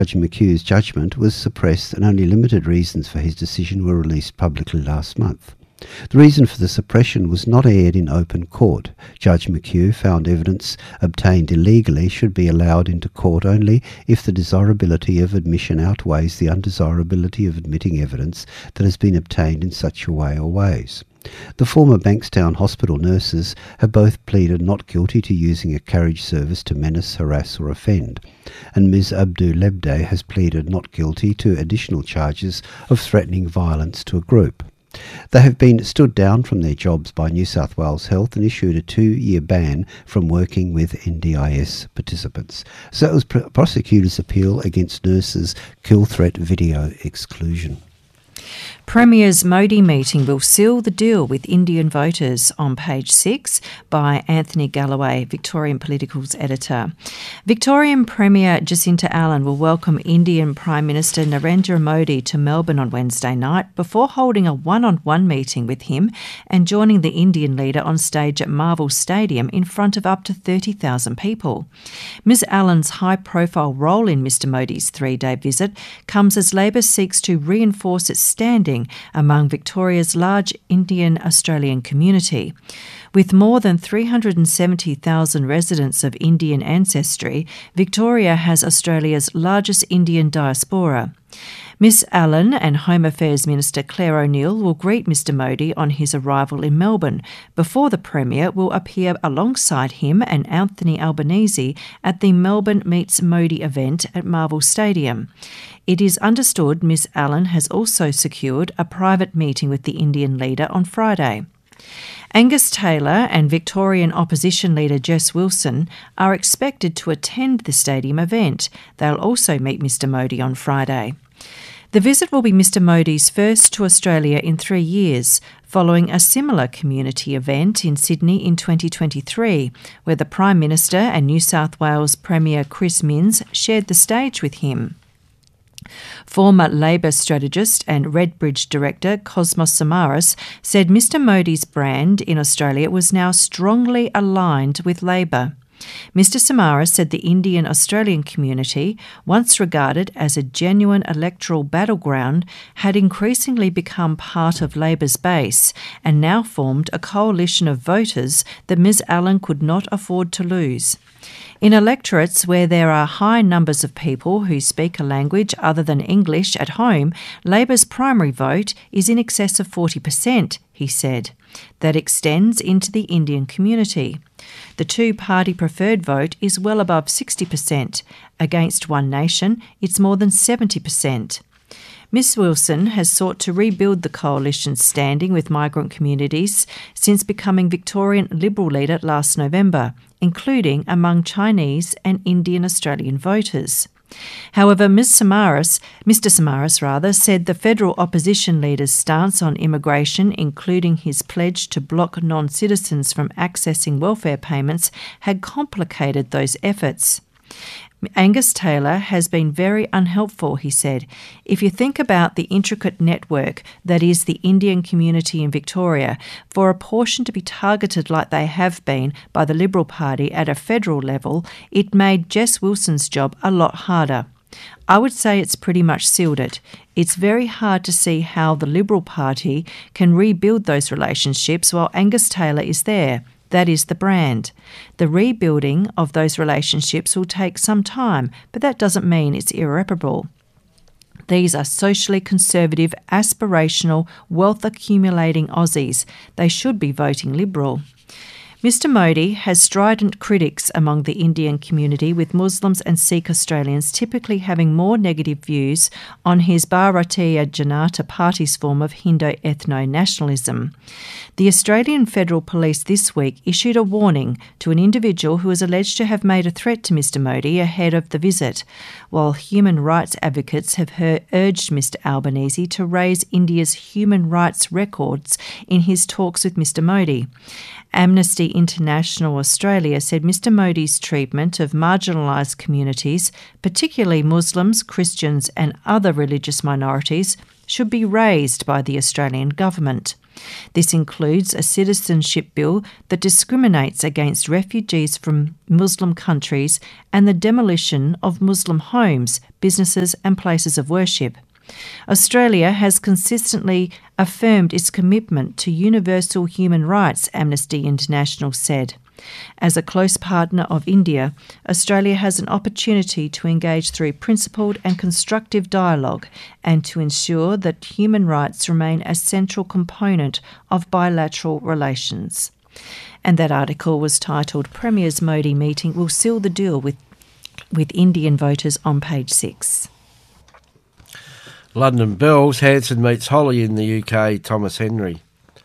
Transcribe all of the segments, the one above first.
Judge McHugh's judgment was suppressed and only limited reasons for his decision were released publicly last month. The reason for the suppression was not aired in open court. Judge McHugh found evidence obtained illegally should be allowed into court only if the desirability of admission outweighs the undesirability of admitting evidence that has been obtained in such a way or ways. The former Bankstown Hospital nurses have both pleaded not guilty to using a carriage service to menace, harass or offend, and Ms Abdu-Lebde has pleaded not guilty to additional charges of threatening violence to a group. They have been stood down from their jobs by New South Wales Health and issued a 2-year ban from working with NDIS participants. So it was prosecutors' appeal against nurses' kill threat video exclusion. Premier's Modi meeting will seal the deal with Indian voters, on page 6 by Anthony Galloway, Victorian Politicals editor. Victorian Premier Jacinta Allan will welcome Indian Prime Minister Narendra Modi to Melbourne on Wednesday night before holding a one-on-one meeting with him and joining the Indian leader on stage at Marvel Stadium in front of up to 30,000 people. Ms Allan's high-profile role in Mr Modi's 3-day visit comes as Labor seeks to reinforce its standing among Victoria's large Indian-Australian community. With more than 370,000 residents of Indian ancestry, Victoria has Australia's largest Indian diaspora. Ms Allan and Home Affairs Minister Clare O'Neil will greet Mr Modi on his arrival in Melbourne, before the Premier will appear alongside him and Anthony Albanese at the Melbourne Meets Modi event at Marvel Stadium. It is understood Ms Allan has also secured a private meeting with the Indian leader on Friday. Angus Taylor and Victorian opposition leader Jess Wilson are expected to attend the stadium event. They'll also meet Mr Modi on Friday. The visit will be Mr Modi's first to Australia in 3 years, following a similar community event in Sydney in 2023, where the Prime Minister and New South Wales Premier Chris Minns shared the stage with him. Former Labor strategist and Redbridge director Cosmos Samaras said Mr Modi's brand in Australia was now strongly aligned with Labor. Mr Samaras said the Indian-Australian community, once regarded as a genuine electoral battleground, had increasingly become part of Labor's base and now formed a coalition of voters that Ms Allan could not afford to lose. In electorates where there are high numbers of people who speak a language other than English at home, Labor's primary vote is in excess of 40%, he said. That extends into the Indian community. The two-party preferred vote is well above 60%. Against One Nation, it's more than 70%. Ms Wilson has sought to rebuild the coalition's standing with migrant communities since becoming Victorian Liberal leader last November, including among Chinese and Indian Australian voters. However, Mr Samaras said the federal opposition leader's stance on immigration, including his pledge to block non-citizens from accessing welfare payments, had complicated those efforts. Angus Taylor has been very unhelpful, he said. If you think about the intricate network that is the Indian community in Victoria, for a portion to be targeted like they have been by the Liberal Party at a federal level, it made Jess Wilson's job a lot harder. I would say it's pretty much sealed it. It's very hard to see how the Liberal Party can rebuild those relationships while Angus Taylor is there. That is the brand. The rebuilding of those relationships will take some time, but that doesn't mean it's irreparable. These are socially conservative, aspirational, wealth-accumulating Aussies. They should be voting Liberal. Mr Modi has strident critics among the Indian community, with Muslims and Sikh Australians typically having more negative views on his Bharatiya Janata Party's form of Hindu-ethno-nationalism. The Australian Federal Police this week issued a warning to an individual who is alleged to have made a threat to Mr Modi ahead of the visit, while human rights advocates have urged Mr Albanese to raise India's human rights records in his talks with Mr Modi. Amnesty International Australia said Mr Modi's treatment of marginalised communities, particularly Muslims, Christians and other religious minorities, should be raised by the Australian government. This includes a citizenship bill that discriminates against refugees from Muslim countries and the demolition of Muslim homes, businesses and places of worship. Australia has consistently affirmed its commitment to universal human rights, Amnesty International said. As a close partner of India, Australia has an opportunity to engage through principled and constructive dialogue and to ensure that human rights remain a central component of bilateral relations. And that article was titled Premier's Modi Meeting Will Seal the Deal with Indian Voters on page 6. London Bells, Hanson meets Holly in the UK, Thomas Henry.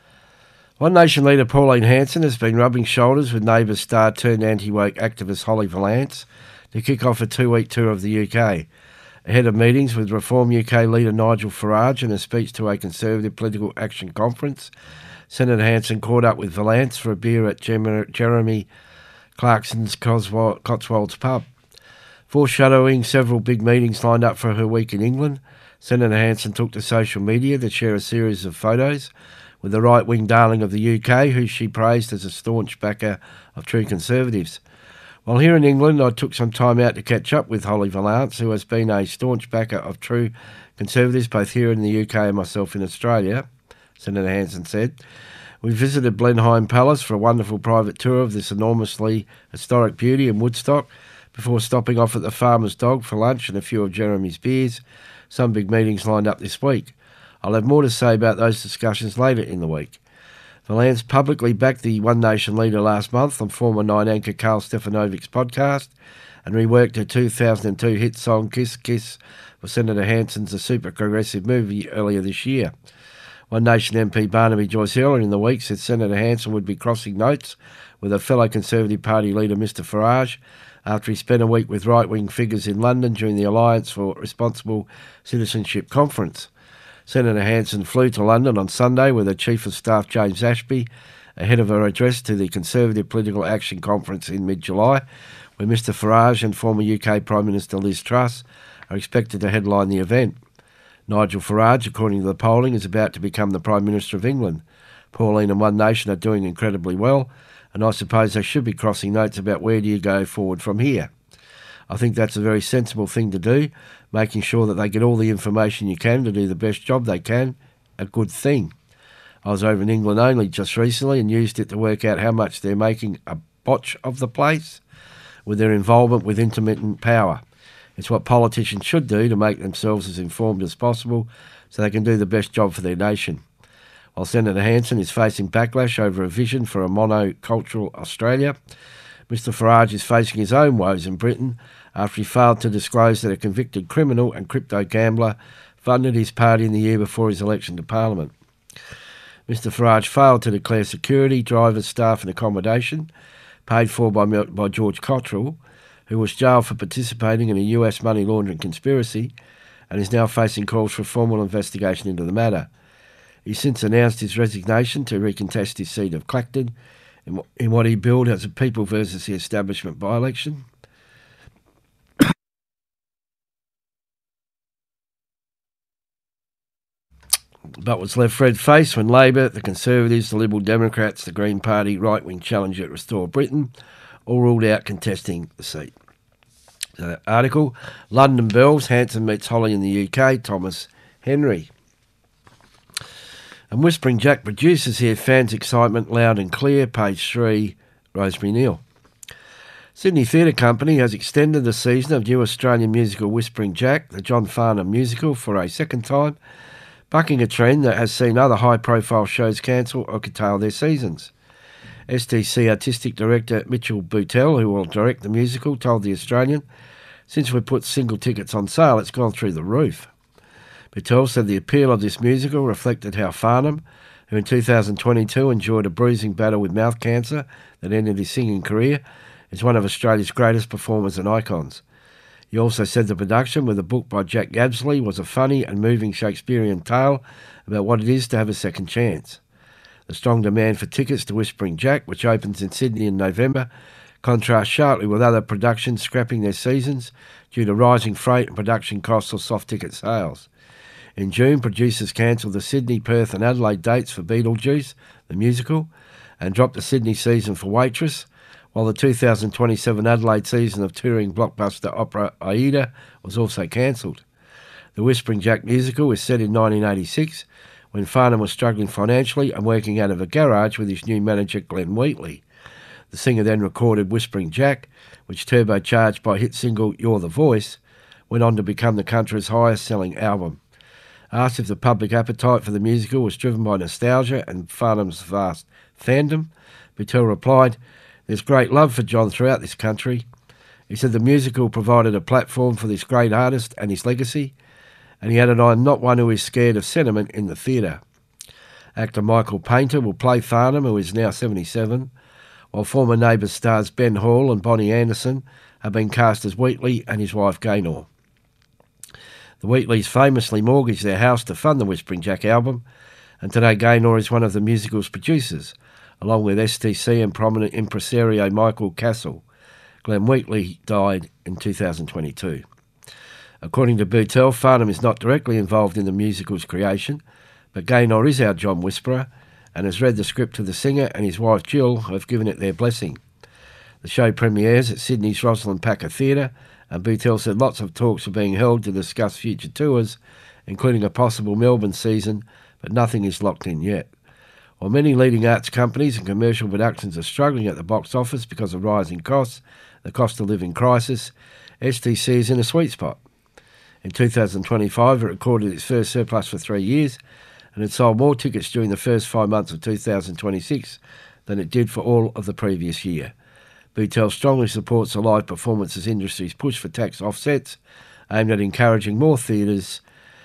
One Nation leader Pauline Hanson has been rubbing shoulders with Neighbours star turned anti-woke activist Holly Valance to kick off a 2-week tour of the UK. Ahead of meetings with Reform UK leader Nigel Farage and a speech to a Conservative Political Action Conference, Senator Hanson caught up with Valance for a beer at Jeremy Clarkson's Cotswolds pub. Foreshadowing several big meetings lined up for her week in England, Senator Hanson took to social media to share a series of photos with the right-wing darling of the UK, who she praised as a staunch backer of True Conservatives. While here in England, I took some time out to catch up with Holly Valance, who has been a staunch backer of True Conservatives both here in the UK and myself in Australia, Senator Hanson said. We visited Blenheim Palace for a wonderful private tour of this enormously historic beauty in Woodstock, before stopping off at the Farmer's Dog for lunch and a few of Jeremy's beers. Some big meetings lined up this week. I'll have more to say about those discussions later in the week. Valance publicly backed the One Nation leader last month on former Nine anchor Carl Stefanovic's podcast and reworked her 2002 hit song Kiss Kiss for Senator Hanson's A Super Progressive movie earlier this year. One Nation MP Barnaby Joyce earlier in the week said Senator Hanson would be crossing notes with a fellow Conservative Party leader Mr Farage after he spent a week with right-wing figures in London during the Alliance for Responsible Citizenship conference. Senator Hanson flew to London on Sunday with her Chief of Staff James Ashby ahead of her address to the Conservative Political Action Conference in mid-July, where Mr Farage and former UK Prime Minister Liz Truss are expected to headline the event. Nigel Farage, according to the polling, is about to become the Prime Minister of England. Pauline and One Nation are doing incredibly well, and I suppose they should be crossing notes about where do you go forward from here. I think that's a very sensible thing to do, making sure that they get all the information you can to do the best job they can, a good thing. I was over in England only just recently and used it to work out how much they're making a botch of the place with their involvement with intermittent power. It's what politicians should do to make themselves as informed as possible so they can do the best job for their nation. While Senator Hanson is facing backlash over a vision for a monocultural Australia, Mr Farage is facing his own woes in Britain after he failed to disclose that a convicted criminal and crypto gambler funded his party in the year before his election to Parliament. Mr Farage failed to declare security, drivers, staff and accommodation paid for by George Cottrell, who was jailed for participating in a US money laundering conspiracy and is now facing calls for a formal investigation into the matter. He's since announced his resignation to recontest his seat of Clacton in what he billed as a People versus the Establishment by-election. But was left red-faced when Labor, the Conservatives, the Liberal Democrats, the Green Party, right-wing challenger at Restore Britain all ruled out contesting the seat. So article, London Bells, Hanson meets Holly in the UK, Thomas Henry. And Whispering Jack producers here, fans' excitement loud and clear, page 3, Rosemary Neal. Sydney Theatre Company has extended the season of new Australian musical Whispering Jack, the John Farnham musical, for a second time, bucking a trend that has seen other high-profile shows cancel or curtail their seasons. STC Artistic Director Mitchell Boutel, who will direct the musical, told The Australian, "Since we put single tickets on sale, it's gone through the roof." Boutel said the appeal of this musical reflected how Farnham, who in 2022 endured a bruising battle with mouth cancer that ended his singing career, is one of Australia's greatest performers and icons. He also said the production, with a book by Jack Gabsley, was a funny and moving Shakespearean tale about what it is to have a second chance. The strong demand for tickets to Whispering Jack, which opens in Sydney in November, contrasts sharply with other productions scrapping their seasons due to rising freight and production costs or soft ticket sales. In June, producers cancelled the Sydney, Perth and Adelaide dates for Beetlejuice, the musical, and dropped the Sydney season for Waitress, while the 2027 Adelaide season of touring blockbuster opera Aida was also cancelled. The Whispering Jack musical was set in 1986, when Farnham was struggling financially and working out of a garage with his new manager Glenn Wheatley. The singer then recorded Whispering Jack, which, turbocharged by hit single You're the Voice, went on to become the country's highest-selling album. Asked if the public appetite for the musical was driven by nostalgia and Farnham's vast fandom, Beutel replied, "There's great love for John throughout this country." He said the musical provided a platform for this great artist and his legacy, and he added, "I'm not one who is scared of sentiment in the theatre." Actor Michael Painter will play Farnham, who is now 77, while former Neighbours stars Ben Hall and Bonnie Anderson have been cast as Wheatley and his wife Gaynor. The Wheatleys famously mortgaged their house to fund the Whispering Jack album, and today Gaynor is one of the musical's producers, along with STC and prominent impresario Michael Castle. Glenn Wheatley died in 2022. According to Beutel, Farnham is not directly involved in the musical's creation, but Gaynor is our John Whisperer and has read the script to the singer and his wife Jill, who have given it their blessing. The show premieres at Sydney's Rosalind Packer Theatre, and Beutel said lots of talks are being held to discuss future tours, including a possible Melbourne season, but nothing is locked in yet. While many leading arts companies and commercial productions are struggling at the box office because of rising costs, the cost of living crisis, STC is in a sweet spot. In 2025, it recorded its first surplus for 3 years, and it sold more tickets during the first 5 months of 2026 than it did for all of the previous year. Beutel strongly supports the live performances industry's push for tax offsets, aimed at encouraging more theatres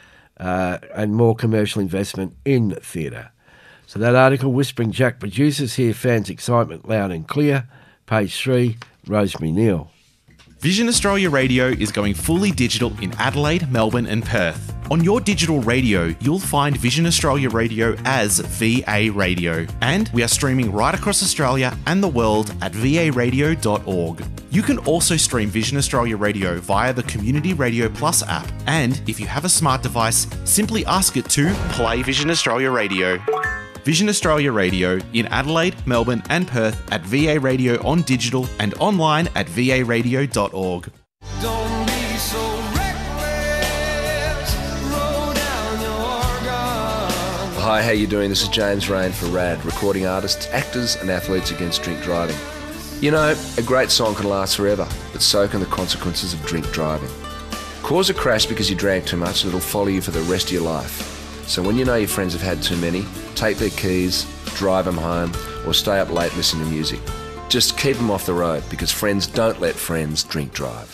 and more commercial investment in theatre. So that article, Whispering Jack producers hear fans' excitement loud and clear. Page 3, Rosemary Neal. Vision Australia Radio is going fully digital in Adelaide, Melbourne and Perth. On your digital radio, you'll find Vision Australia Radio as VA Radio. And we are streaming right across Australia and the world at varadio.org. You can also stream Vision Australia Radio via the Community Radio Plus app. And if you have a smart device, simply ask it to play Vision Australia Radio. Vision Australia Radio in Adelaide, Melbourne and Perth at VA Radio on digital and online at varadio.org. Don't be so reckless, roll down your gun. Hi, how you doing? This is James Rain for RAD, recording artists, actors and athletes against drink driving. You know, a great song can last forever, but so can the consequences of drink driving. Cause a crash because you drank too much and it'll follow you for the rest of your life. So when you know your friends have had too many, take their keys, drive them home, or stay up late listening to music. Just keep them off the road, because friends don't let friends drink drive.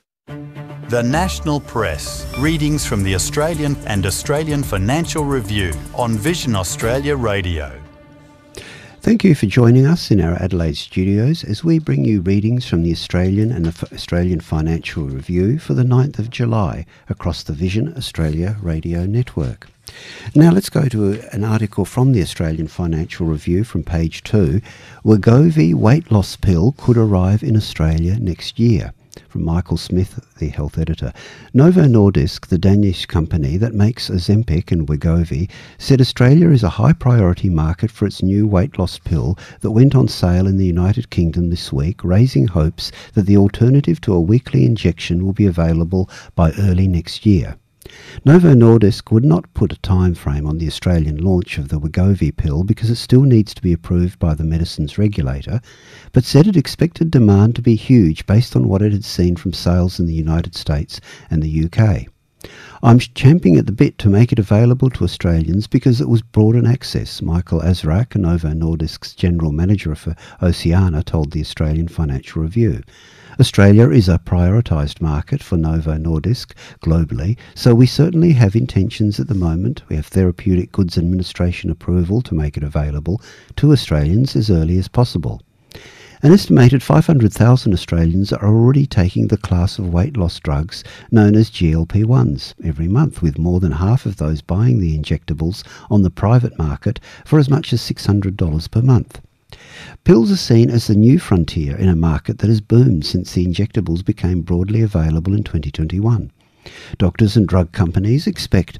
The National Press. Readings from the Australian and Australian Financial Review on Vision Australia Radio. Thank you for joining us in our Adelaide studios as we bring you readings from the Australian and the Australian Financial Review for the 9th of July across the Vision Australia Radio Network. Now let's go to an article from the Australian Financial Review from page 2. Wegovy weight loss pill could arrive in Australia next year. From Michael Smith, the health editor. Novo Nordisk, the Danish company that makes Ozempic and Wegovy, said Australia is a high priority market for its new weight loss pill that went on sale in the United Kingdom this week, raising hopes that the alternative to a weekly injection will be available by early next year. Novo Nordisk would not put a time frame on the Australian launch of the Wegovy pill because it still needs to be approved by the medicines regulator, but said it expected demand to be huge based on what it had seen from sales in the United States and the UK. I'm champing at the bit to make it available to Australians because it was broad in access, Michael Azrak, Novo Nordisk's General Manager for Oceania, told the Australian Financial Review. Australia is a prioritised market for Novo Nordisk globally, so we certainly have intentions at the moment. We have Therapeutic Goods Administration approval to make it available to Australians as early as possible. An estimated 500,000 Australians are already taking the class of weight loss drugs known as GLP-1s every month, with more than half of those buying the injectables on the private market for as much as $600 per month. Pills are seen as the new frontier in a market that has boomed since the injectables became broadly available in 2021. Doctors and drug companies expect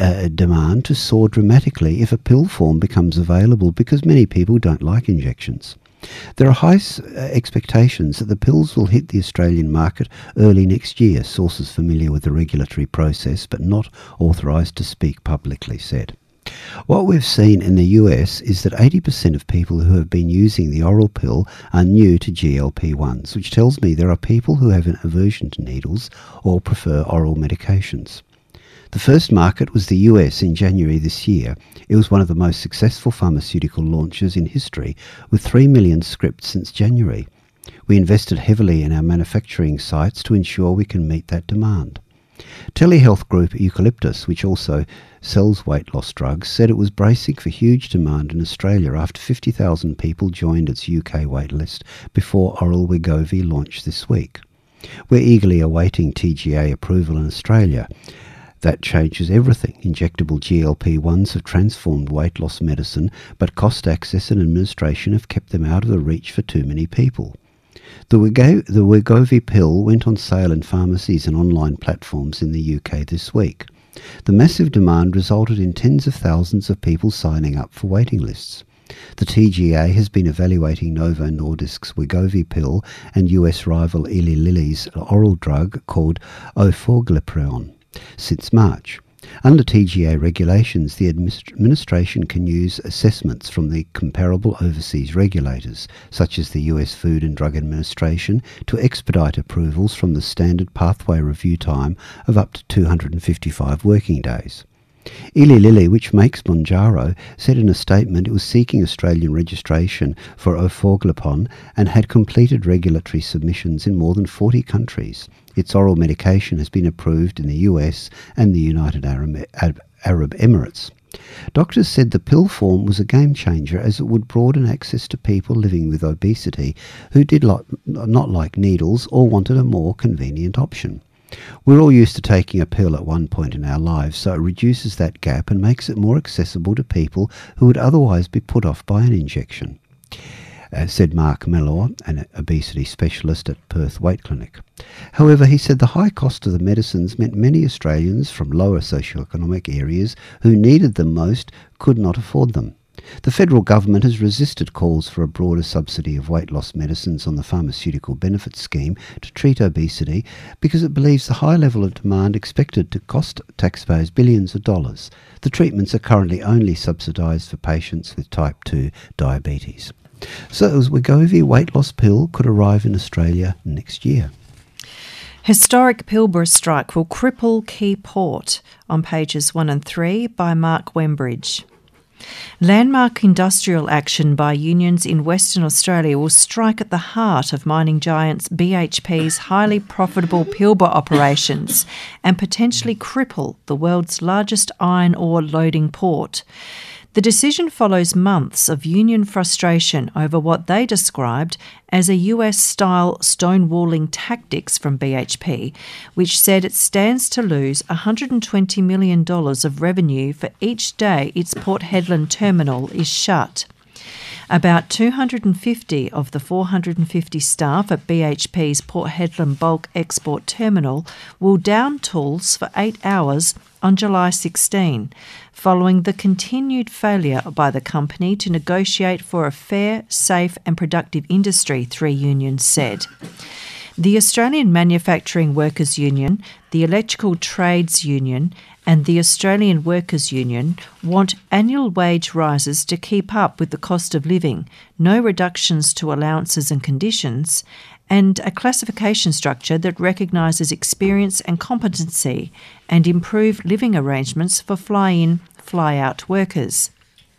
demand to soar dramatically if a pill form becomes available because many people don't like injections. There are high expectations that the pills will hit the Australian market early next year, sources familiar with the regulatory process but not authorised to speak publicly said. What we've seen in the US is that 80% of people who have been using the oral pill are new to GLP-1s, which tells me there are people who have an aversion to needles or prefer oral medications. The first market was the US in January this year. It was one of the most successful pharmaceutical launches in history, with 3 million scripts since January. We invested heavily in our manufacturing sites to ensure we can meet that demand. Telehealth group Eucalyptus, which also sells weight loss drugs, said it was bracing for huge demand in Australia after 50,000 people joined its UK waitlist before oral Wegovy launched this week. We're eagerly awaiting TGA approval in Australia. That changes everything. Injectable GLP-1s have transformed weight loss medicine, but cost access and administration have kept them out of the reach for too many people. The Wegovy pill went on sale in pharmacies and online platforms in the UK this week. The massive demand resulted in tens of thousands of people signing up for waiting lists. The TGA has been evaluating Novo Nordisk's Wegovy pill and US rival Eli Lilly's oral drug called Orforglipron since March. Under TGA regulations, the administration can use assessments from the comparable overseas regulators, such as the US Food and Drug Administration, to expedite approvals from the standard pathway review time of up to 255 working days. Eli Lilly, which makes Mounjaro, said in a statement it was seeking Australian registration for Orforglipron and had completed regulatory submissions in more than 40 countries. Its oral medication has been approved in the US and the United Arab Emirates. Doctors said the pill form was a game changer as it would broaden access to people living with obesity who did not like needles or wanted a more convenient option. We're all used to taking a pill at one point in our lives, so it reduces that gap and makes it more accessible to people who would otherwise be put off by an injection, said Mark Mellor, an obesity specialist at Perth Weight Clinic. However, he said the high cost of the medicines meant many Australians from lower socioeconomic areas who needed them most could not afford them. The federal government has resisted calls for a broader subsidy of weight loss medicines on the Pharmaceutical Benefits Scheme to treat obesity because it believes the high level of demand expected to cost taxpayers billions of dollars. The treatments are currently only subsidised for patients with type 2 diabetes. So the Wegovy weight loss pill could arrive in Australia next year. Historic Pilbara strike will cripple key port, on pages 1 and 3 by Mark Wembridge. Landmark industrial action by unions in Western Australia will strike at the heart of mining giants BHP's highly profitable Pilbara operations and potentially cripple the world's largest iron ore loading port. The decision follows months of union frustration over what they described as a US-style stonewalling tactics from BHP, which said it stands to lose $120 million of revenue for each day its Port Hedland terminal is shut. About 250 of the 450 staff at BHP's Port Hedland bulk export terminal will down tools for 8 hours on July 16, following the continued failure by the company to negotiate for a fair, safe and productive industry, 3 unions said. The Australian Manufacturing Workers Union, the Electrical Trades Union and the Australian Workers Union want annual wage rises to keep up with the cost of living, no reductions to allowances and conditions, and a classification structure that recognises experience and competency and improved living arrangements for fly-in, fly-out workers.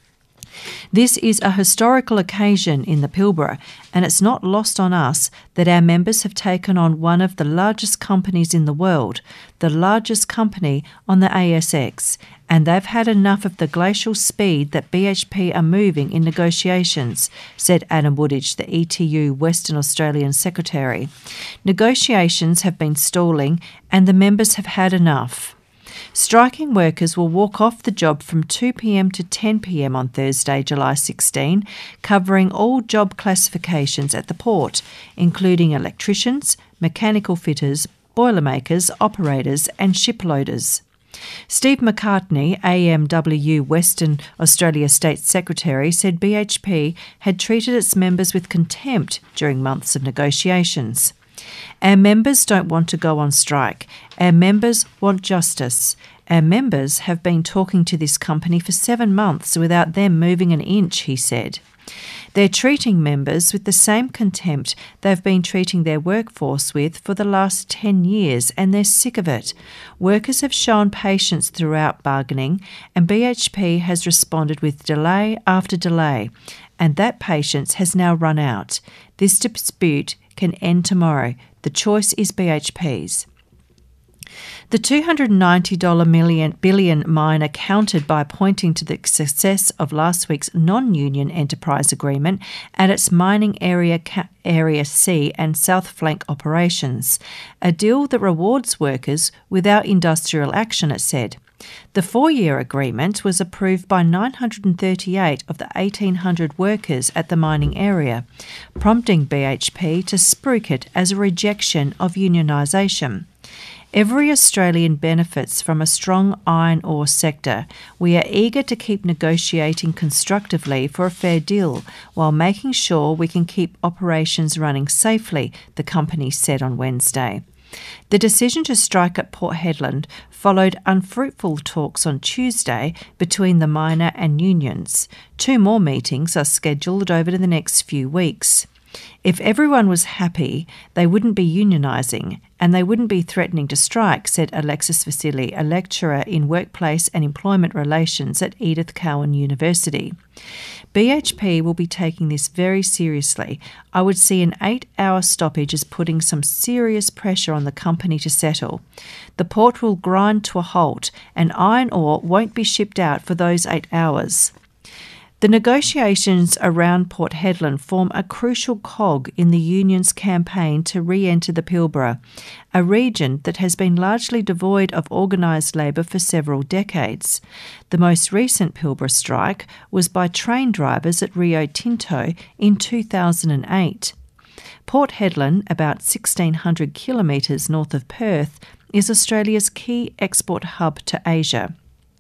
This is a historical occasion in the Pilbara, and it's not lost on us that our members have taken on one of the largest companies in the world, the largest company on the ASX, and they've had enough of the glacial speed that BHP are moving in negotiations, said Adam Woodidge, the ETU Western Australian Secretary. Negotiations have been stalling, and the members have had enough. Striking workers will walk off the job from 2 p.m. to 10 p.m. on Thursday, July 16, covering all job classifications at the port, including electricians, mechanical fitters, boilermakers, operators and shiploaders. Steve McCartney, AMW Western Australia State Secretary, said BHP had treated its members with contempt during months of negotiations. Our members don't want to go on strike. Our members want justice. Our members have been talking to this company for 7 months without them moving an inch, he said. They're treating members with the same contempt they've been treating their workforce with for the last 10 years, and they're sick of it. Workers have shown patience throughout bargaining, and BHP has responded with delay after delay, and that patience has now run out. This dispute can end tomorrow. The choice is BHP's. The $290 billion miner countered by pointing to the success of last week's non-union enterprise agreement at its mining area C and South Flank operations, a deal that rewards workers without industrial action, it said. The 4-year agreement was approved by 938 of the 1,800 workers at the mining area, prompting BHP to spruik it as a rejection of unionisation. Every Australian benefits from a strong iron ore sector. We are eager to keep negotiating constructively for a fair deal while making sure we can keep operations running safely, the company said on Wednesday. The decision to strike at Port Hedland followed unfruitful talks on Tuesday between the miner and unions. 2 more meetings are scheduled over the next few weeks. If everyone was happy, they wouldn't be unionising and they wouldn't be threatening to strike, said Alexis Vasili, a lecturer in workplace and employment relations at Edith Cowan University. BHP will be taking this very seriously. I would see an 8-hour stoppage as putting some serious pressure on the company to settle. The port will grind to a halt and iron ore won't be shipped out for those 8 hours. The negotiations around Port Hedland form a crucial cog in the union's campaign to re-enter the Pilbara, a region that has been largely devoid of organised labour for several decades. The most recent Pilbara strike was by train drivers at Rio Tinto in 2008. Port Hedland, about 1,600 kilometres north of Perth, is Australia's key export hub to Asia.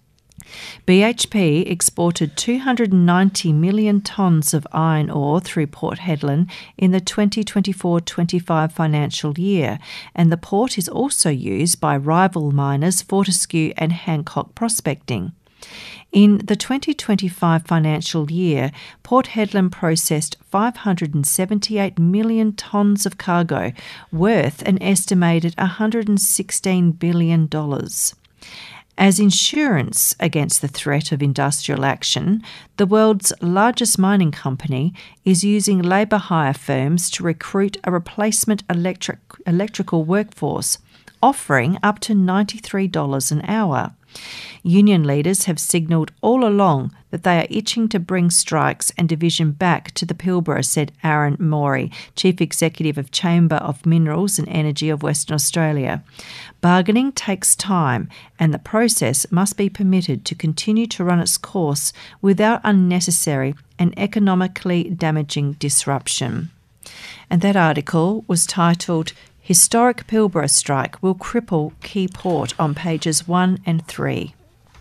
BHP exported 290 million tonnes of iron ore through Port Hedland in the 2024-25 financial year, and the port is also used by rival miners Fortescue and Hancock Prospecting. In the 2025 financial year, Port Hedland processed 578 million tonnes of cargo, worth an estimated $116 billion. As insurance against the threat of industrial action, the world's largest mining company is using labour hire firms to recruit a replacement electrical workforce, offering up to $93 an hour. Union leaders have signalled all along that they are itching to bring strikes and division back to the Pilbara, said Aaron Morey, Chief Executive of Chamber of Minerals and Energy of Western Australia. Bargaining takes time, and the process must be permitted to continue to run its course without unnecessary and economically damaging disruption. And that article was titled Historic Pilbara Strike Will Cripple Key Port on pages 1 and 3.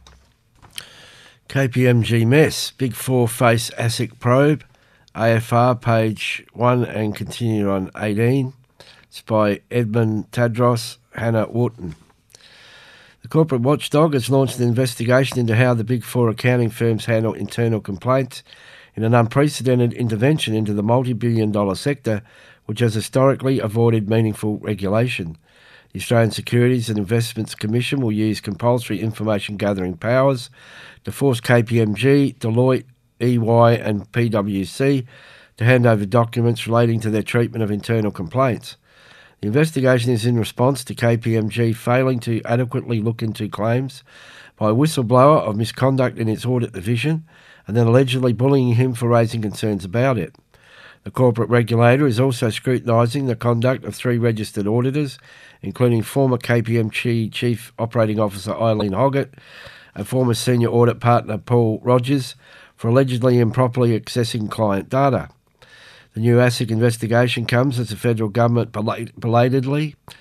KPMG mess. Big Four face ASIC probe. AFR page 1 and continued on 18. It's by Edmund Tadros, Hannah Wharton. The corporate watchdog has launched an investigation into how the Big Four accounting firms handle internal complaints in an unprecedented intervention into the multi-billion-dollar sector which has historically avoided meaningful regulation. The Australian Securities and Investments Commission will use compulsory information gathering powers to force KPMG, Deloitte, EY and PwC to hand over documents relating to their treatment of internal complaints. The investigation is in response to KPMG failing to adequately look into claims by a whistleblower of misconduct in its audit division and then allegedly bullying him for raising concerns about it. The corporate regulator is also scrutinising the conduct of 3 registered auditors, including former KPMG Chief Operating Officer Eileen Hoggett and former Senior Audit Partner Paul Rogers, for allegedly improperly accessing client data. The new ASIC investigation comes as the federal government belatedly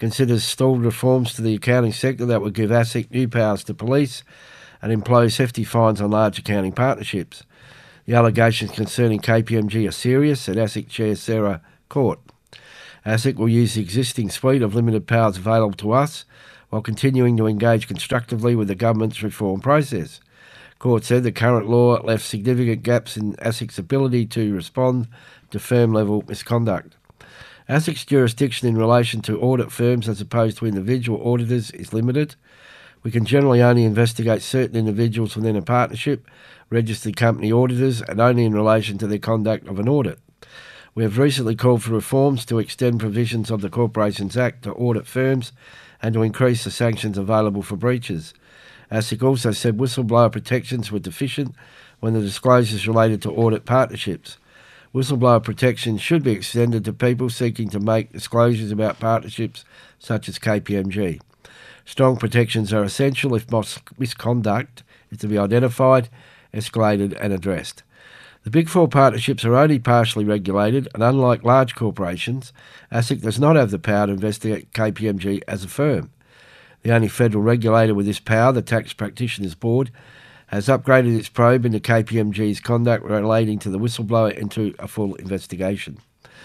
considers stalled reforms to the accounting sector that would give ASIC new powers to police and impose hefty fines on large accounting partnerships. The allegations concerning KPMG are serious, said ASIC Chair Sarah Court. ASIC will use the existing suite of limited powers available to us while continuing to engage constructively with the government's reform process. Court said the current law left significant gaps in ASIC's ability to respond to firm-level misconduct. ASIC's jurisdiction in relation to audit firms as opposed to individual auditors is limited. We can generally only investigate certain individuals within a partnership, registered company auditors, and only in relation to their conduct of an audit. We have recently called for reforms to extend provisions of the Corporations Act to audit firms and to increase the sanctions available for breaches. ASIC also said whistleblower protections were deficient when the disclosures related to audit partnerships. Whistleblower protection should be extended to people seeking to make disclosures about partnerships such as KPMG. Strong protections are essential if misconduct is to be identified, escalated and addressed. The Big Four partnerships are only partially regulated, and unlike large corporations, ASIC does not have the power to investigate KPMG as a firm. The only federal regulator with this power, the Tax Practitioners Board, has upgraded its probe into KPMG's conduct relating to the whistleblower into a full investigation.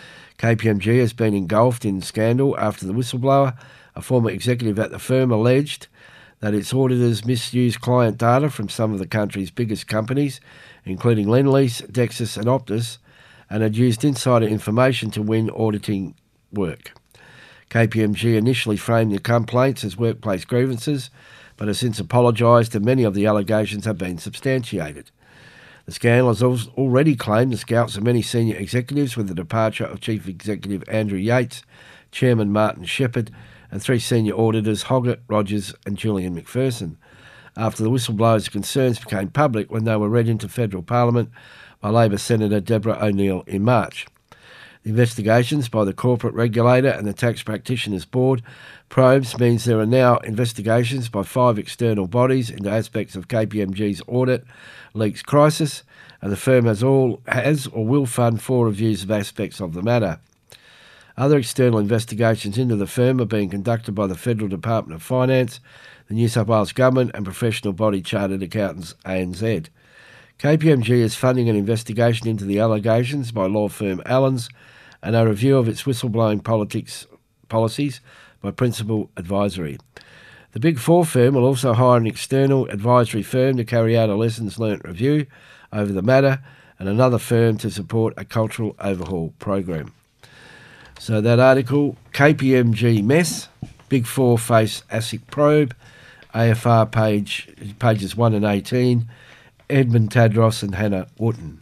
KPMG has been engulfed in scandal after the whistleblower, a former executive at the firm, alleged that its auditors misused client data from some of the country's biggest companies, including Lendlease, Dexus and Optus, and had used insider information to win auditing work. KPMG initially framed the complaints as workplace grievances, but has since apologised and many of the allegations have been substantiated. The scandal has already claimed the scalps of many senior executives with the departure of Chief Executive Andrew Yates, Chairman Martin Shepherd, and 3 senior auditors, Hoggett, Rogers and Julian McPherson, after the whistleblowers' concerns became public when they were read into federal parliament by Labor Senator Deborah O'Neill in March. The investigations by the corporate regulator and the Tax Practitioners Board probes means there are now investigations by 5 external bodies into aspects of KPMG's audit leaks crisis, and the firm has or will fund 4 reviews of aspects of the matter. Other external investigations into the firm are being conducted by the Federal Department of Finance, the New South Wales Government and professional body Chartered Accountants ANZ. KPMG is funding an investigation into the allegations by law firm Allens and a review of its whistleblowing policies by Principal Advisory. The Big Four firm will also hire an external advisory firm to carry out a lessons learnt review over the matter and another firm to support a cultural overhaul program. So that article, KPMG mess, Big Four face ASIC probe, AFR pages 1 and 18, Edmund Tadros and Hannah Wotton.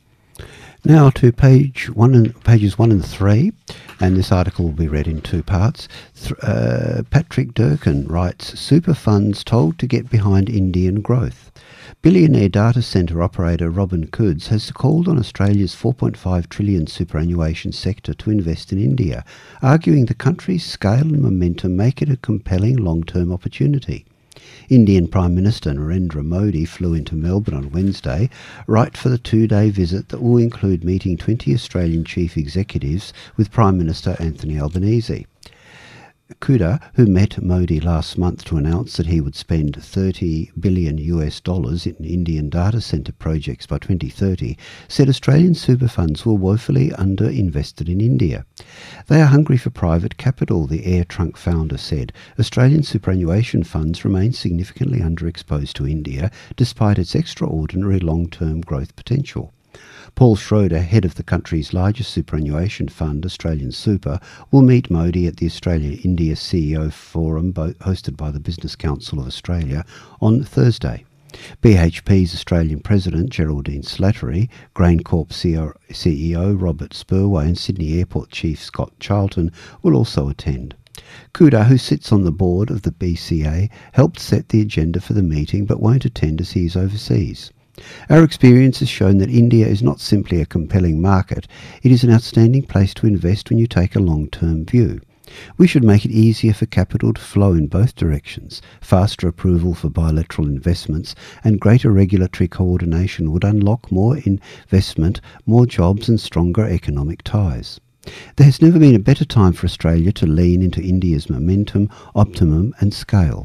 Now to pages 1 and 3, and this article will be read in 2 parts. Patrick Durkin writes, Super funds told to get behind Indian growth. Billionaire data centre operator Robin Koods has called on Australia's $4.5 trillion superannuation sector to invest in India, arguing the country's scale and momentum make it a compelling long-term opportunity. Indian Prime Minister Narendra Modi flew into Melbourne on Wednesday, right for the 2-day visit that will include meeting 20 Australian chief executives with Prime Minister Anthony Albanese. Kuda, who met Modi last month to announce that he would spend $30 billion in Indian data centre projects by 2030, said Australian super funds were woefully underinvested in India. They are hungry for private capital, the AirTrunk founder said. Australian superannuation funds remain significantly underexposed to India, despite its extraordinary long-term growth potential. Paul Schroeder, head of the country's largest superannuation fund, Australian Super, will meet Modi at the Australia-India CEO Forum hosted by the Business Council of Australia on Thursday. BHP's Australian President Geraldine Slattery, GrainCorp CEO Robert Spurway and Sydney Airport Chief Scott Charlton will also attend. Kuda, who sits on the board of the BCA, helped set the agenda for the meeting but won't attend as he is overseas. Our experience has shown that India is not simply a compelling market, it is an outstanding place to invest when you take a long-term view. We should make it easier for capital to flow in both directions. Faster approval for bilateral investments and greater regulatory coordination would unlock more investment, more jobs and stronger economic ties. There has never been a better time for Australia to lean into India's momentum, optimum and scale.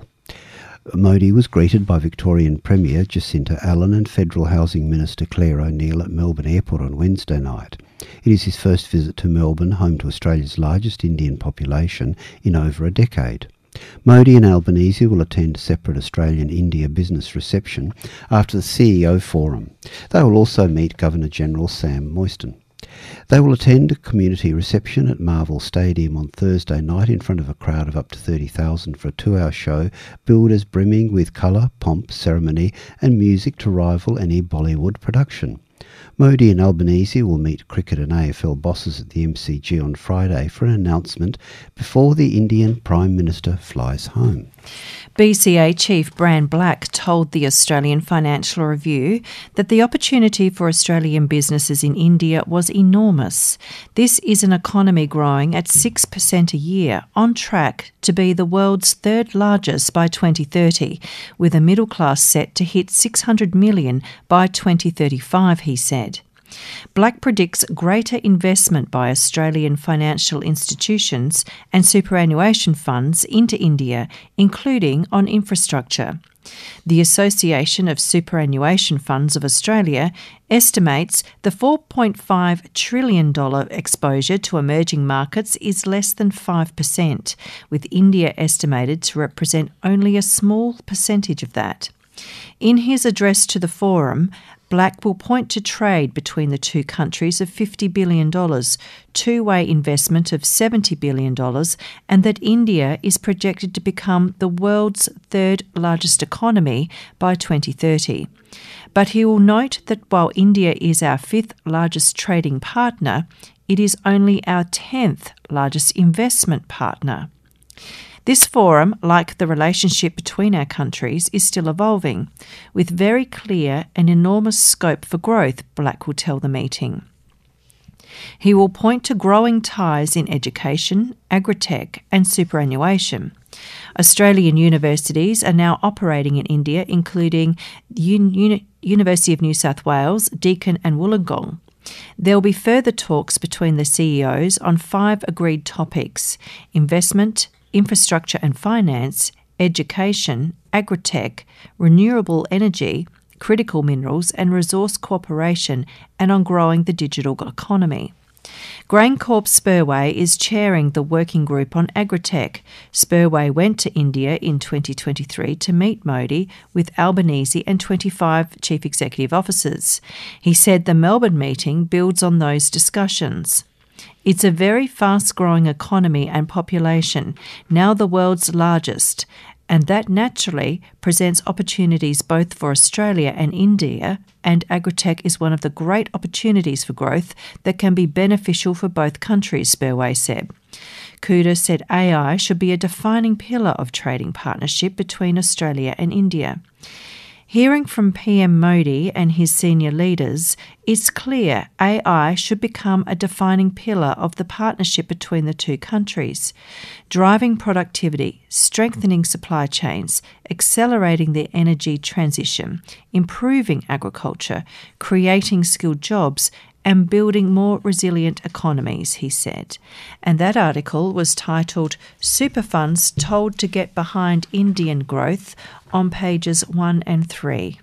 Modi was greeted by Victorian Premier Jacinta Allan and Federal Housing Minister Claire O'Neil at Melbourne Airport on Wednesday night. It is his first visit to Melbourne, home to Australia's largest Indian population, in over a decade. Modi and Albanese will attend a separate Australian-India business reception after the CEO forum. They will also meet Governor-General Sam Moyston. They will attend a community reception at Marvel Stadium on Thursday night in front of a crowd of up to 30,000 for a 2-hour show billed as brimming with colour, pomp, ceremony and music to rival any Bollywood production. Modi and Albanese will meet cricket and AFL bosses at the MCG on Friday for an announcement before the Indian Prime Minister flies home. BCA Chief Bran Black told the Australian Financial Review that the opportunity for Australian businesses in India was enormous. This is an economy growing at 6% a year, on track to be the world's third largest by 2030, with a middle class set to hit 600 million by 2035, he said. Black predicts greater investment by Australian financial institutions and superannuation funds into India, including on infrastructure. The Association of Superannuation Funds of Australia estimates the $4.5 trillion exposure to emerging markets is less than 5%, with India estimated to represent only a small percentage of that. In his address to the forum, Black will point to trade between the two countries of $50 billion, two-way investment of $70 billion, and that India is projected to become the world's third largest economy by 2030. But he will note that while India is our fifth largest trading partner, it is only our 10th largest investment partner. This forum, like the relationship between our countries, is still evolving, with very clear and enormous scope for growth, Black will tell the meeting. He will point to growing ties in education, agritech and superannuation. Australian universities are now operating in India, including the University of New South Wales, Deakin and Wollongong. There will be further talks between the CEOs on 5 agreed topics: investment, infrastructure and finance, education, agritech, renewable energy, critical minerals and resource cooperation, and on growing the digital economy. GrainCorp Spurway is chairing the working group on agritech. Spurway went to India in 2023 to meet Modi with Albanese and 25 chief executive officers. He said the Melbourne meeting builds on those discussions. It's a very fast-growing economy and population, now the world's largest, and that naturally presents opportunities both for Australia and India, and agritech is one of the great opportunities for growth that can be beneficial for both countries, Spurway said. Kuda said AI should be a defining pillar of trading partnership between Australia and India. Hearing from PM Modi and his senior leaders, it's clear AI should become a defining pillar of the partnership between the two countries, driving productivity, strengthening supply chains, accelerating the energy transition, improving agriculture, creating skilled jobs, and building more resilient economies, he said. And that article was titled Super Funds Told to Get Behind Indian Growth on pages 1 and 3.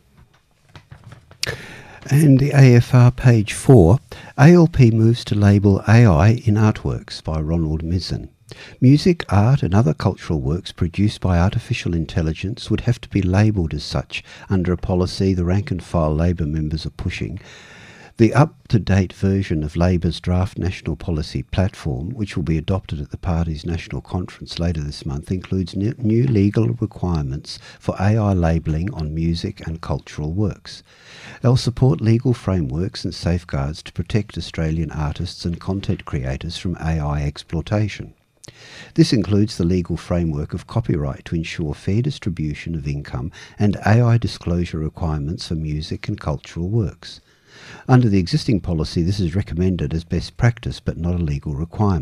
And the AFR page 4, ALP moves to label AI in artworks by Ronald Mizzen. Music, art and other cultural works produced by artificial intelligence would have to be labelled as such under a policy the rank-and-file Labor members are pushing. The up-to-date version of Labor's draft national policy platform, which will be adopted at the party's national conference later this month, includes new legal requirements for AI labelling on music and cultural works. They'll support legal frameworks and safeguards to protect Australian artists and content creators from AI exploitation. This includes the legal framework of copyright to ensure fair distribution of income and AI disclosure requirements for music and cultural works. Under the existing policy, this is recommended as best practice but not a legal requirement.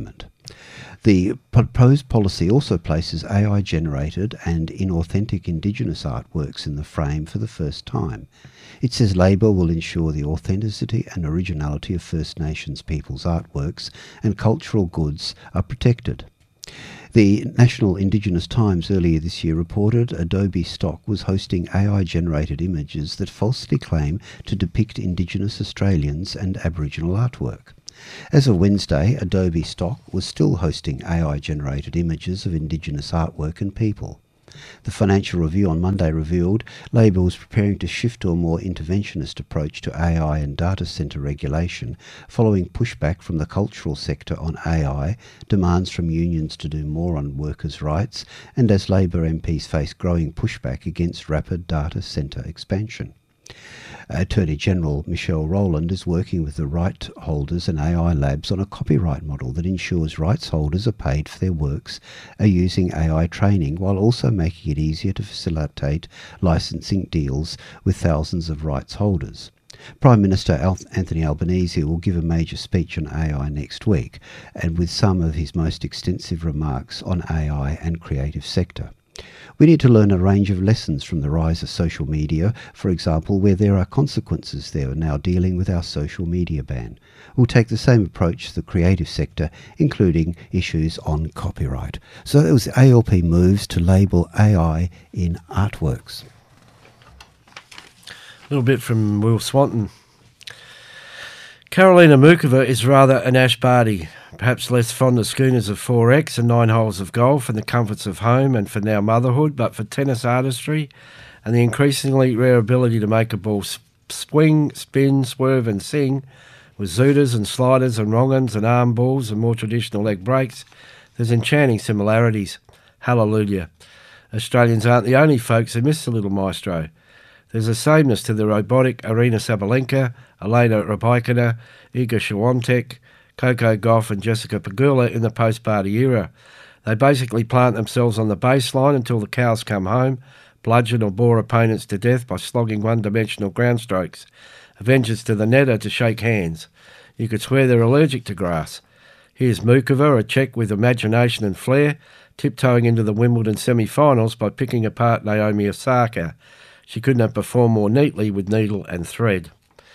The proposed policy also places AI-generated and inauthentic Indigenous artworks in the frame for the first time. It says Labor will ensure the authenticity and originality of First Nations peoples' artworks and cultural goods are protected. The National Indigenous Times earlier this year reported Adobe Stock was hosting AI-generated images that falsely claim to depict Indigenous Australians and Aboriginal artwork. As of Wednesday, Adobe Stock was still hosting AI-generated images of Indigenous artwork and people. The Financial Review on Monday revealed Labor was preparing to shift to a more interventionist approach to AI and data centre regulation, following pushback from the cultural sector on AI, demands from unions to do more on workers' rights, and as Labor MPs face growing pushback against rapid data centre expansion. Attorney General Michelle Rowland is working with the right holders and AI labs on a copyright model that ensures rights holders are paid for their works, are using AI training while also making it easier to facilitate licensing deals with thousands of rights holders. Prime Minister Anthony Albanese will give a major speech on AI next week, and with some of his most extensive remarks on AI and creative sector. We need to learn a range of lessons from the rise of social media, for example, where there are consequences there are now dealing with our social media ban. We'll take the same approach to the creative sector, including issues on copyright. So it was ALP moves to label AI in artworks. A little bit from Will Swanton. Carolina Mukova is rather an Ash Barty, perhaps less fond of schooners of 4X and 9 holes of golf and the comforts of home and for now motherhood, but for tennis artistry and the increasingly rare ability to make a ball swing, spin, swerve and sing with zooters and sliders and wrong-uns and arm balls and more traditional leg breaks, there's enchanting similarities. Hallelujah. Australians aren't the only folks who miss the little maestro. There's a sameness to the robotic Arina Sabalenka, Elena Rybakina, Iga Swiatek, Coco Gauff and Jessica Pegula in the post-Barty era. They basically plant themselves on the baseline until the cows come home, bludgeon or bore opponents to death by slogging one-dimensional ground strokes. Avengers to the netter to shake hands. You could swear they're allergic to grass. Here's Mukova, a Czech with imagination and flair, tiptoeing into the Wimbledon semi-finals by picking apart Naomi Osaka. She couldn't have performed more neatly with needle and thread.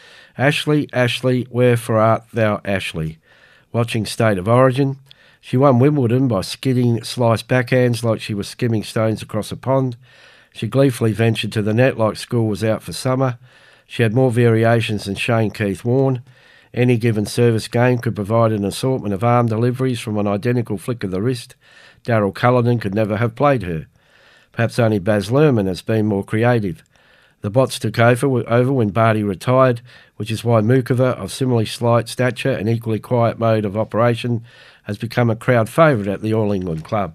Ashley, Ashley, wherefore art thou, Ashley? Watching State of Origin. She won Wimbledon by skidding sliced backhands like she was skimming stones across a pond. She gleefully ventured to the net like school was out for summer. She had more variations than Shane Keith Warne. Any given service game could provide an assortment of arm deliveries from an identical flick of the wrist. Daryl Cullinan could never have played her. Perhaps only Baz Luhrmann has been more creative. The bots took over when Barty retired, which is why Mukova, of similarly slight stature and equally quiet mode of operation, has become a crowd favourite at the All England club.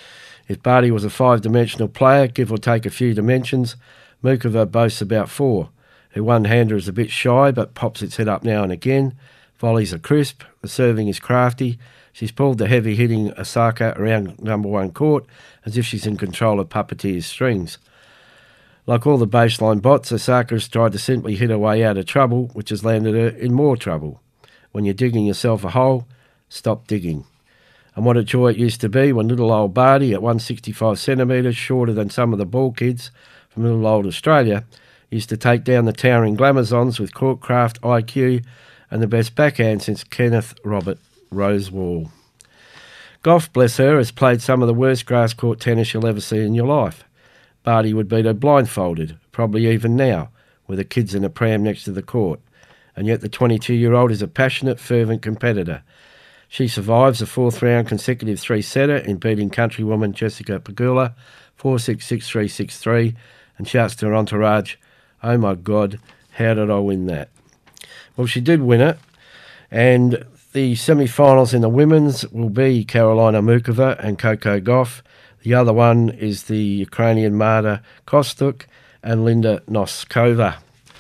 If Barty was a 5-dimensional player, give or take a few dimensions, Mukova boasts about 4. Her one-hander is a bit shy, but pops its head up now and again. Volleys are crisp, the serving is crafty. She's pulled the heavy-hitting Osaka around number 1 court as if she's in control of puppeteer's strings. Like all the baseline bots, Osaka has tried to simply hit her way out of trouble, which has landed her in more trouble. When you're digging yourself a hole, stop digging. And what a joy it used to be when little old Barty, at 165 centimetres, shorter than some of the ball kids from little old Australia, used to take down the towering Glamazons with courtcraft, IQ, and the best backhand since Kenneth Robert Rosewall. Goff, bless her, has played some of the worst grass court tennis you'll ever see in your life. Barty would beat her blindfolded, probably even now, with the kids in a pram next to the court. And yet the 22-year-old is a passionate, fervent competitor. She survives a 4th-round consecutive 3-setter in beating countrywoman Jessica Pegula 4-6, 6-3, 6-3, and shouts to her entourage, "Oh my God, how did I win that?" Well, she did win it, and the semi-finals in the women's will be Carolina Mukova and Coco Gauff. The other one is the Ukrainian Marta Kostuk and Linda Noskova.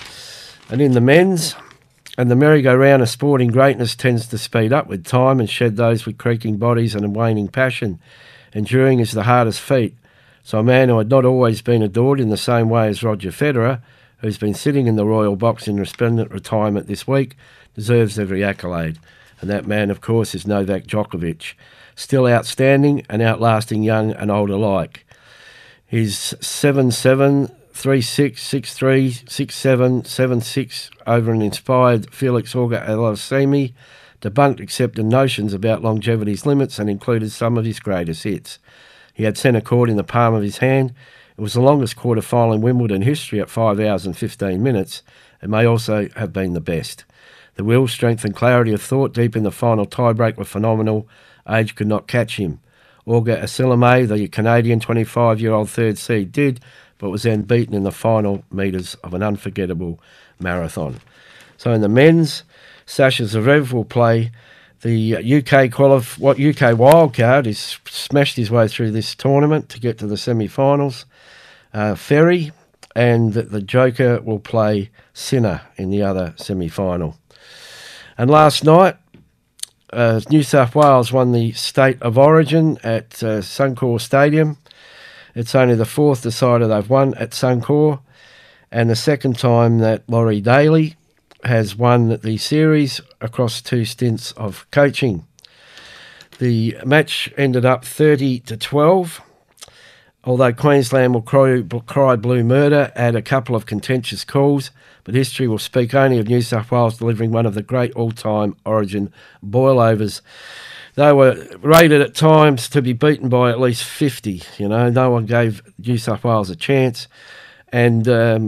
And in the men's, and the merry-go-round of sporting greatness tends to speed up with time and shed those with creaking bodies and a waning passion. Enduring is the hardest feat. So a man who had not always been adored in the same way as Roger Federer, who's been sitting in the royal box in resplendent retirement this week, deserves every accolade. And that man, of course, is Novak Djokovic. still outstanding and outlasting young and old alike. His 7-7, 3-6, 6-3, 6-7, 7-6 over an inspired Felix Auger-Aliassime debunked accepted notions about longevity's limits and included some of his greatest hits. He had centre court in the palm of his hand. It was the longest quarter-final in Wimbledon history at 5 hours and 15 minutes. It may also have been the best. The will, strength and clarity of thought deep in the final tiebreak were phenomenal. Age could not catch him. Auger-Aliassime, the Canadian 25-year-old third seed, did, but was then beaten in the final metres of an unforgettable marathon. So in the men's, Sasha Zverev will play the UK wildcard. He's smashed his way through this tournament to get to the semi-finals. Ferry, and the Joker will play Sinner in the other semi-final. And last night, New South Wales won the State of Origin at Suncorp Stadium. It's only the fourth decider they've won at Suncorp, and the second time that Laurie Daly has won the series across 2 stints of coaching. The match ended up 30-12. Although Queensland will cry blue murder at a couple of contentious calls, but history will speak only of New South Wales delivering one of the great all-time Origin boilovers. They were rated at times to be beaten by at least 50. You know, no one gave New South Wales a chance. And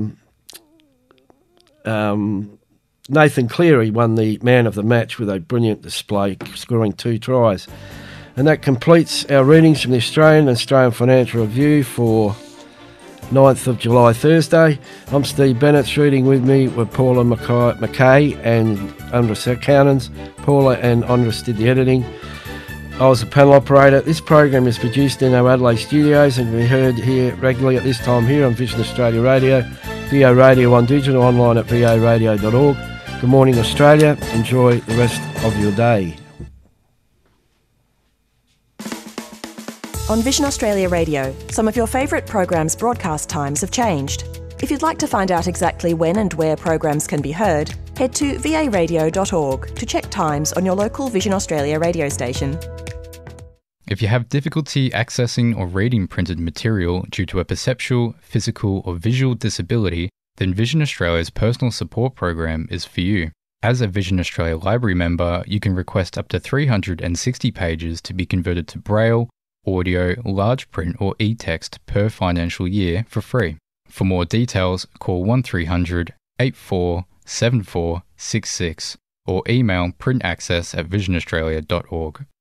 Nathan Cleary won the man of the match with a brilliant display, scoring 2 tries. And that completes our readings from the Australian Financial Review for 9th of July, Thursday. I'm Steve Bennett. Reading with me were Paula Mackay and Andres Cannons. Paula and Andres did the editing. I was a panel operator. This program is produced in our Adelaide studios and can be heard here regularly at this time here on Vision Australia Radio, VO Radio on digital, online at voradio.org. Good morning, Australia. Enjoy the rest of your day. On Vision Australia Radio, some of your favourite programs' broadcast times have changed. If you'd like to find out exactly when and where programs can be heard, head to varadio.org to check times on your local Vision Australia radio station. If you have difficulty accessing or reading printed material due to a perceptual, physical or visual disability, then Vision Australia's personal support program is for you. As a Vision Australia Library member, you can request up to 360 pages to be converted to Braille, audio, large print or e-text per financial year for free. For more details, call 1300 84 7466 or email printaccess@visionaustralia.org.